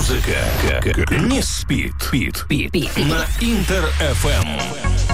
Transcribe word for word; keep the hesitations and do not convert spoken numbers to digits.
Музыка не спит. Пит. Пит. На Интер эф эм.